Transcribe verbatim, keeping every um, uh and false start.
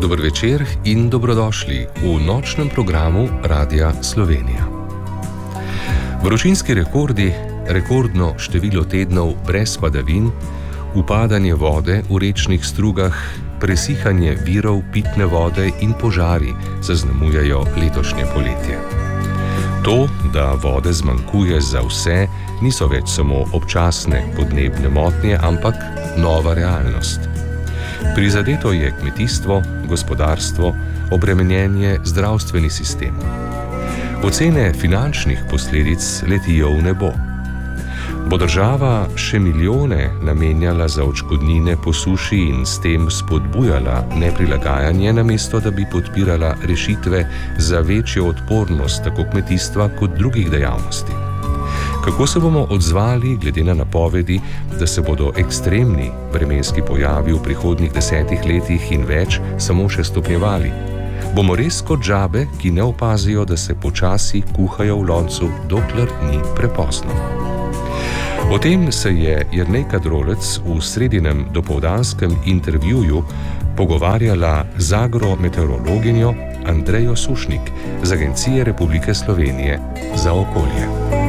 Dober večer in dobrodošli v nočnem programu Radia Slovenija. Vročinski rekordi, rekordno število tednov brez padavin, upadanje vode v rečnih strugah, presihanje virov pitne vode in požari zaznamujejo letošnje poletje. To, da vode zmanjkuje za vse, niso več samo občasne podnebne motnje, ampak nova realnost. Prizadeto je kmetijstvo, gospodarstvo, obremenjenje, zdravstveni sistem. Ocene finančnih posledic letijo v nebo. Bo država še milijone namenjala za odškodnine po suši in s tem spodbujala neprilagajanje, namesto da bi podpirala rešitve za večjo odpornost tako kmetijstva kot drugih dejavnosti? Kako se bomo odzvali glede na napovedi, da se bodo ekstremni vremenski pojavi v prihodnjih desetih letih in več samo še stopnjevali? Bomo res kot žabe, ki ne opazijo, da se počasi kuhajo v loncu, dokler ni prepozno? O tem se je Jernej Kadrovec v sredinem dopoldanskem intervjuju pogovarjala z agrometeorologinjo Andrejo Sušnik z Agencije Republike Slovenije za okolje.